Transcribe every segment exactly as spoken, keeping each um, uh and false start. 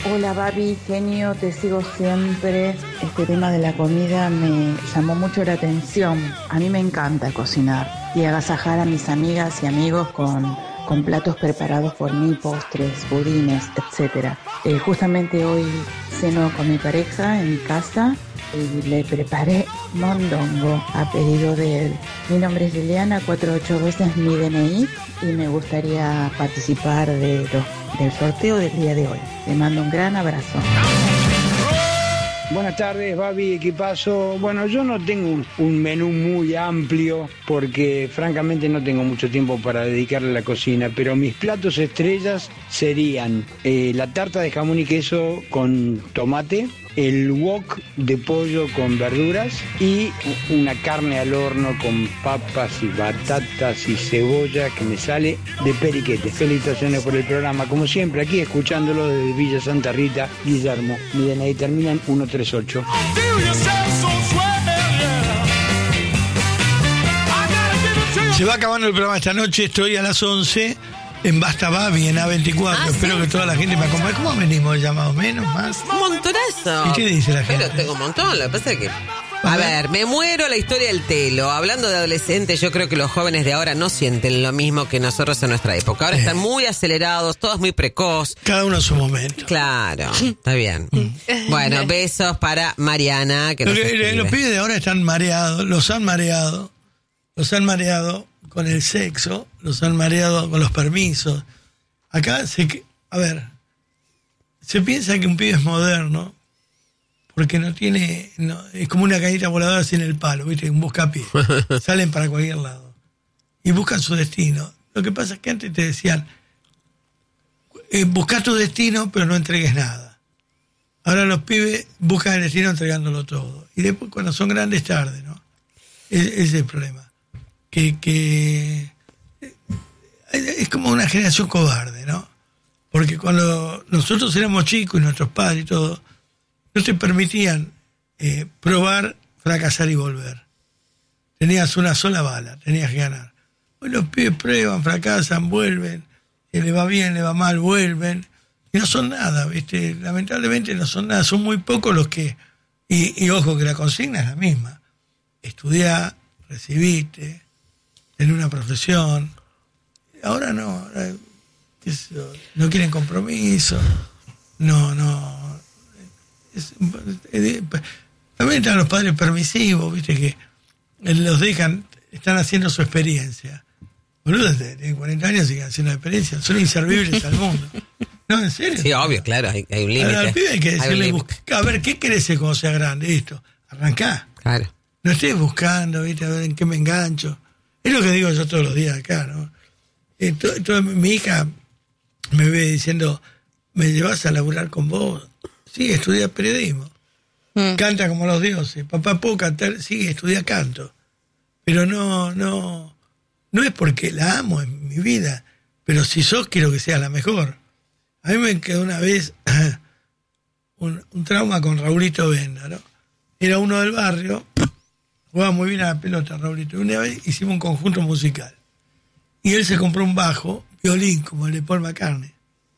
Hola Babi, genio, te sigo siempre. Este tema de la comida me llamó mucho la atención. A mí me encanta cocinar y agasajar a mis amigas y amigos con, con platos preparados por mí, postres, budines, etcétera. Eh, justamente hoy ceno con mi pareja en mi casa y le preparé mondongo a pedido de él. Mi nombre es Liliana, cuatro ocho dos es mi D N I y me gustaría participar de los del sorteo del día de hoy. Le mando un gran abrazo. Buenas tardes, Babi, equipazo. Bueno, yo no tengo un, un menú muy amplio porque francamente no tengo mucho tiempo para dedicarle a la cocina, pero mis platos estrellas serían eh, la tarta de jamón y queso con tomate, el wok de pollo con verduras y una carne al horno con papas y batatas y cebolla que me sale de periquete. Felicitaciones por el programa, como siempre, aquí escuchándolo desde Villa Santa Rita, Guillermo. Mi D N I termina en ciento treinta y ocho. Se va acabando el programa esta noche, estoy a las once en Basta Babi, en A veinticuatro. Ah, espero sí, que toda la gente me acompañe. ¿Cómo venimos llamados? ¿Menos? ¿Más? Un montonazo. ¿Y qué dice la gente? Pero tengo un montón, lo que pasa es que... A, a ver. ver, me muero la historia del telo. Hablando de adolescentes, yo creo que los jóvenes de ahora no sienten lo mismo que nosotros en nuestra época. Ahora eh. están muy acelerados, todos muy precoz. Cada uno a su momento. Claro, está bien. Bueno, besos para Mariana. Que nos que, los pibes de ahora están mareados, los han mareado, los han mareado con el sexo, los han mareado con los permisos. Acá, se, a ver, se piensa que un pibe es moderno porque no tiene, no, es como una cañita voladora sin el palo, ¿viste? Un buscapié. Salen para cualquier lado y buscan su destino. Lo que pasa es que antes te decían, eh, busca tu destino pero no entregues nada. Ahora los pibes buscan el destino entregándolo todo. Y después cuando son grandes, tarde, ¿no? Ese es el problema. Que, que es como una generación cobarde, ¿no? Porque cuando nosotros éramos chicos y nuestros padres y todo, no te permitían eh, probar, fracasar y volver. Tenías una sola bala, tenías que ganar. Hoy los pibes prueban, fracasan, vuelven, y le va bien, le va mal, vuelven, y no son nada, ¿viste? Lamentablemente no son nada, son muy pocos los que... Y, y ojo, que la consigna es la misma. Estudiar, recibiste, tener una profesión. Ahora no, ahora, eso, no quieren compromiso, no, no. Es, es, también están los padres permisivos, viste, que los dejan, están haciendo su experiencia. Boludo, tienen cuarenta años y siguen haciendo la experiencia, son inservibles al mundo. No, en serio. Sí, obvio, claro, hay, hay un límite. Al pibe hay que decirle, busca, a ver, ¿qué querés cuando sea grande? Esto, arrancá. Claro. No estés buscando, viste, a ver en qué me engancho. Es lo que digo yo todos los días acá, ¿no? Entonces, mi hija me ve diciendo, ¿me llevas a laburar con vos? Sí, estudia periodismo. Mm. Canta como los dioses. Papá, ¿puedo cantar? Sí, estudia canto. Pero no, no, no es porque la amo en mi vida, pero si sos, quiero que seas la mejor. A mí me quedó una vez un, un trauma con Raulito Venda, ¿no? Era uno del barrio, jugaba muy bien a la pelota, Raulito. Una vez hicimos un conjunto musical. Y él se compró un bajo, violín, como el de Paul McCartney.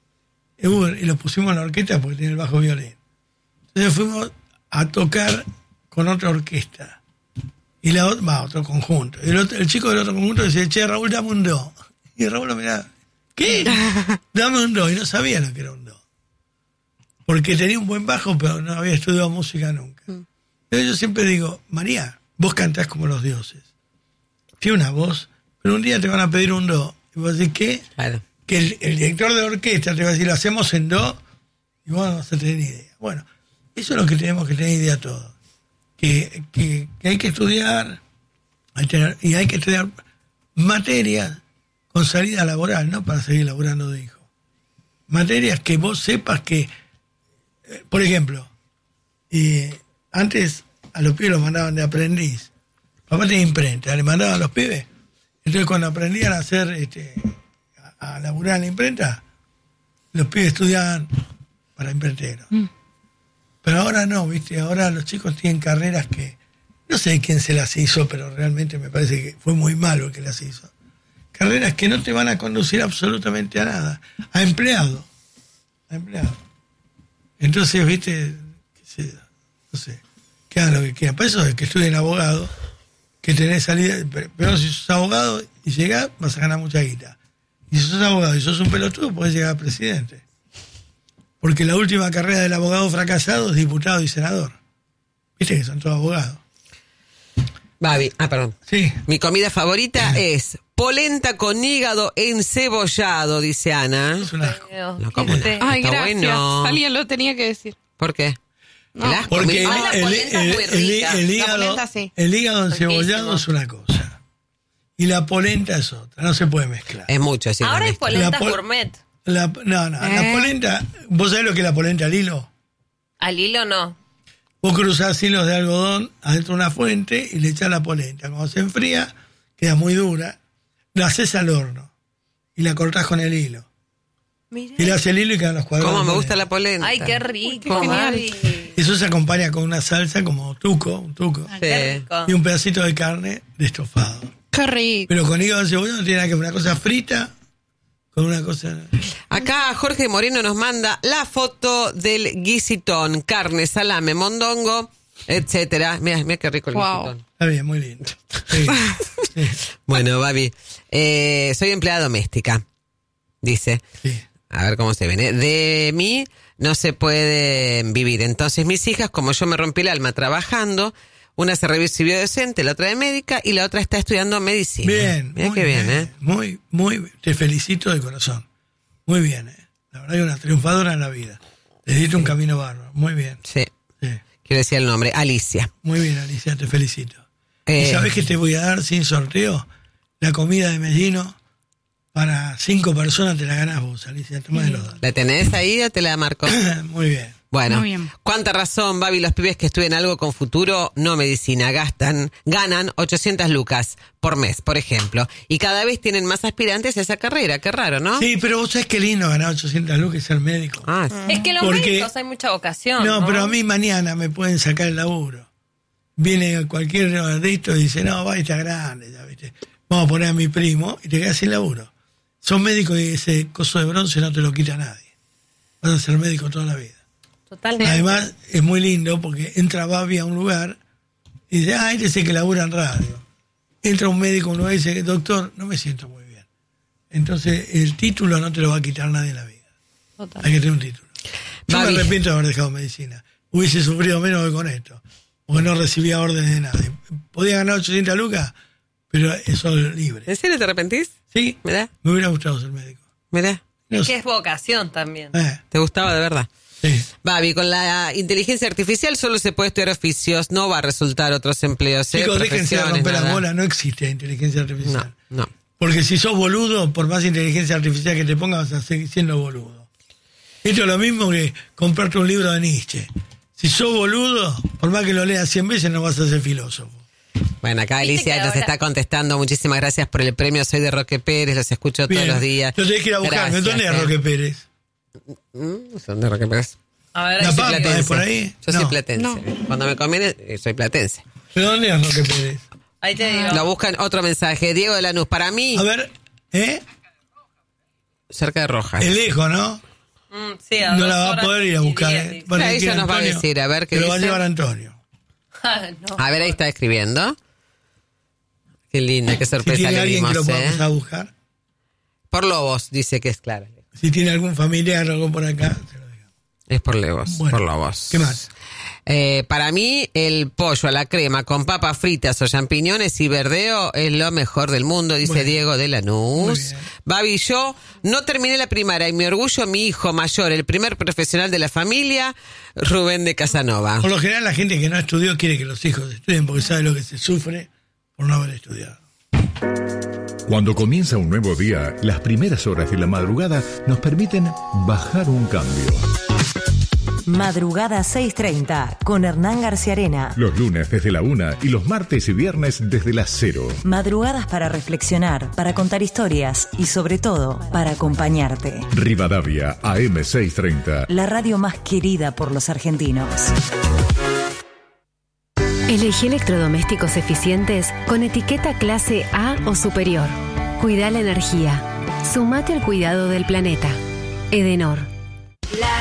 Y lo pusimos en la orquesta porque tiene el bajo violín. Entonces fuimos a tocar con otra orquesta. Y la otra, va, otro conjunto. Y el, otro, el chico del otro conjunto decía, che, Raúl, dame un do. Y Raúl lo miraba, ¿qué? Dame un do. Y no sabía lo que era un do. Porque tenía un buen bajo, pero no había estudiado música nunca. Entonces yo siempre digo, María, vos cantás como los dioses. Tiene una voz, pero un día te van a pedir un do. Y vos decís, ¿qué? Claro. Que el, el director de orquesta te va a decir, lo hacemos en do, y vos no vas a tener idea. Bueno, eso es lo que tenemos que tener idea todos. Que, que, que hay que estudiar, hay tener, y hay que estudiar materias con salida laboral, no para seguir laburando de hijo. Materias que vos sepas que, eh, por ejemplo, eh, antes a los pibes los mandaban de aprendiz. Papá tenía imprenta, le mandaban a los pibes. Entonces cuando aprendían a hacer, este, a, a laburar en la imprenta, los pibes estudiaban para imprenteros. Mm. Pero ahora no, ¿viste? Ahora los chicos tienen carreras que, no sé quién se las hizo, pero realmente me parece que fue muy malo el que las hizo. Carreras que no te van a conducir absolutamente a nada. A empleado. A empleado. Entonces, viste, qué sé, no sé, que hagan lo que quieran. Para eso es que estudien abogado, que tenés salida, pero si sos abogado y llegás, vas a ganar mucha guita. Y si sos abogado y sos un pelotudo, podés llegar a presidente. Porque la última carrera del abogado fracasado es diputado y senador. Viste que son todos abogados. Babi, ah, perdón. Sí. Mi comida favorita es polenta con hígado encebollado, dice Ana. Es un asco. No, ¿cómo no? Este- Ay, Está gracias. bueno. Alguien lo tenía que decir. ¿Por qué? No. El asco, Porque el, mira. la el- polenta el- es muy el- rica. el La hígado, polenta sí. el hígado encebollado Riquísimo. es una cosa. Y la polenta es otra. No se puede mezclar. Es mucho, sí. Ahora lo hay viste. polenta La pol- gourmet. La, no, no. La ¿Eh? polenta. ¿Vos sabés lo que es la polenta al hilo? Al hilo no. Vos cruzás hilos de algodón adentro de una fuente y le echás la polenta. Cuando se enfría, queda muy dura. La haces al horno y la cortás con el hilo. Tirás el hilo y quedan los cuadrados. ¿Cómo de me gusta polenta. la polenta? Ay, qué rico. Qué genial. Gaby. Eso se acompaña con una salsa como tuco, un tuco. Ay, qué Sí. rico. Y un pedacito de carne de estofado. Qué rico. Pero con hígado de cebolla no tiene nada que ver. Una cosa frita con una cosa... Acá Jorge Moreno nos manda la foto del guisitón, carne, salame, mondongo, etcétera. Mira, mira qué rico el Wow. guisitón. Está bien, muy lindo. Sí, sí, Bueno, Babi, eh, soy empleada doméstica, dice. sí. A ver cómo se ven. ¿eh? De mí no se puede vivir. Entonces mis hijas, como yo me rompí el alma trabajando, una se recibió docente, la otra de médica y la otra está estudiando medicina. Bien. Mira muy qué bien, ¿eh? Muy, muy, te felicito de corazón. Muy bien, ¿eh? La verdad que una triunfadora en la vida. Te diste un camino bárbaro. Muy bien. Sí, Sí. quiero decir el nombre, Alicia. Muy bien, Alicia, te felicito. Eh, ¿Y sabés que te voy a dar sin sorteo? La comida de Mellino para cinco personas te la ganás vos, Alicia. Tomá de los datos. ¿La tenés ahí o te la marco? Muy bien. Bueno, Muy bien. cuánta razón, Babi, los pibes que estudian algo con futuro, no medicina, gastan, ganan ochocientas lucas por mes, por ejemplo, y cada vez tienen más aspirantes a esa carrera, qué raro, ¿no? Sí, pero vos sabés qué lindo ganar ochocientas lucas y ser médico. Ah, sí. Es que los Porque- médicos hay mucha vocación. No, No, pero a mí mañana me pueden sacar el laburo. Viene cualquier de estos y dice, no, va, está grande, ya viste. Vamos a poner a mi primo y te quedas sin laburo. Sos médico y ese coso de bronce no te lo quita nadie. Vas a ser médico toda la vida. Totalmente. Además, es muy lindo porque entra Babi a un lugar y dice, ah, este es el que labura en radio. Entra un médico a un lugar y dice, doctor, no me siento muy bien. Entonces, el título no te lo va a quitar nadie en la vida. Total. Hay que tener un título. Yo Babi. me arrepiento de haber dejado medicina. Hubiese sufrido menos que con esto. Porque no recibía órdenes de nadie. Podía ganar ochocientas lucas, pero eso es libre. ¿En serio te arrepentís? Sí, Mirá, me hubiera gustado ser médico. mirá, No Que sé. es vocación también. Eh, te gustaba de verdad. sí. Babi, con la inteligencia artificial solo se puede estudiar oficios, no va a resultar otros empleos, ¿eh? Chicos, déjense de Profesiones, romper la nada. bola. No existe inteligencia artificial. No, no. Porque si sos boludo, por más inteligencia artificial que te pongas, vas a seguir siendo boludo. Esto es lo mismo que comprarte un libro de Nietzsche. Si sos boludo, por más que lo leas cien veces, no vas a ser filósofo. Bueno, acá Viste Alicia que nos ahora- está contestando. Muchísimas gracias por el premio. Soy de Roque Pérez, los escucho todos Bien. los días. Lo tenés que ir a buscar. Gracias, ¿Dónde es eh. Roque Pérez? Mm, Son de Roque Pérez. A ver, La ahí sí. Pampa, Platense. ¿es por ahí? Yo soy No. platense. No. Cuando me conviene, eh, soy platense. ¿Pero dónde es Roque Pérez? Ahí te digo. Lo buscan otro mensaje. Diego de Lanús, para mí, A ver, ¿eh? cerca de Rojas. Es lejos, ¿no? Mm, sí, a No dos la va a horas poder ir a y buscar. diez, ¿eh? dice. Para Ahí que ya nos va a Antonio- decir, a ver qué te lo va a dice. llevar Antonio. Ah, no. A ver, ahí está escribiendo. Qué linda, qué Si sorpresa tiene le alguien que dimos, lo ¿eh? podamos a buscar. Por Lobos, dice que es claro. Si tiene algún familiar o algo por acá, se lo digo. Es por Lobos, Bueno, por Lobos. ¿qué más? Eh, para mí, el pollo a la crema con papas fritas o champiñones y verdeo es lo mejor del mundo, dice Bueno. Diego de Muy Lanús. bien. Babi, yo no terminé la primaria y mi orgullo, mi hijo mayor, el primer profesional de la familia, Rubén de Casanova. Por lo general, la gente que no estudió quiere que los hijos estudien porque sabe lo que se sufre por no haber estudiado. Cuando comienza un nuevo día, las primeras horas de la madrugada nos permiten bajar un cambio. Madrugada seis treinta con Hernán García Arena. Los lunes desde la una y los martes y viernes desde las cero. Madrugadas para reflexionar, para contar historias y sobre todo para acompañarte. Rivadavia, A M seiscientos treinta. La radio más querida por los argentinos. Elegí electrodomésticos eficientes con etiqueta clase A o superior. Cuida la energía. Sumate al cuidado del planeta. Edenor.